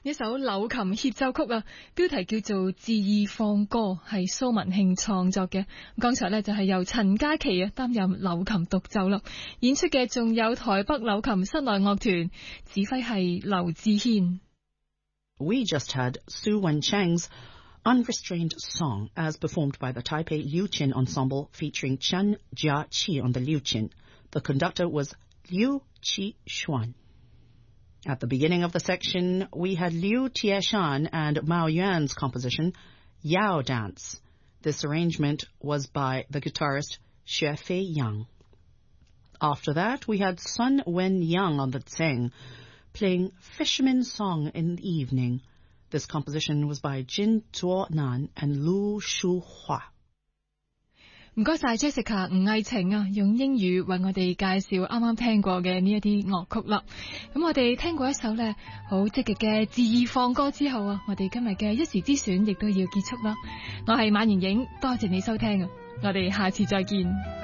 一首柳琴協奏曲啊，標題叫做《恣意放歌》，係蘇文慶創作嘅。剛才呢，就係由陳嘉琪啊擔任柳琴獨奏啦，演出嘅仲有台北柳琴室內樂團，指揮係劉志軒。 We just heard Su Wencheng's Unrestrained Song as performed by the Taipei Liuqin Ensemble featuring Chen Jiaqi on the liuqin. The conductor was Liu Qishuan. At the beginning of the section, we had Liu Tieshan and Mao Yuan's composition, Yao Dance. This arrangement was by the guitarist Xue Fei Yang. After that, we had Sun Wen Yang on the tseng, playing Fisherman's Song in the Evening. This composition was by Jin Zuo Nan and Lu Shu Hua. 唔該晒 Jessica 吳藝晴啊，用英語為我哋介紹啱啱聽過嘅呢一啲樂曲啦。咁我哋聽過一首呢好積極嘅恣意放歌之後啊，我哋今日嘅一時之選亦都要結束啦。我係馬妍影，多謝你收聽啊，我哋下次再見。